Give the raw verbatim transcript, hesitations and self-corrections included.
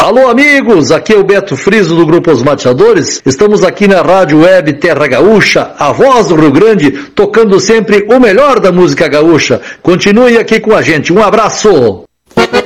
Alô amigos, aqui é o Beto Friso do Grupo Os Mateadores. Estamos aqui na Rádio Web Terra Gaúcha, a voz do Rio Grande, tocando sempre o melhor da música gaúcha. Continue aqui com a gente, um abraço!